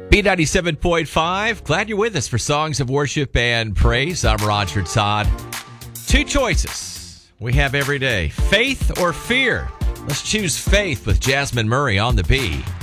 B97.5. Glad you're with us for Songs of Worship and Praise. I'm Roger Todd. Two choices we have every day, faith or fear. Let's choose faith with Jasmine Murray on the B.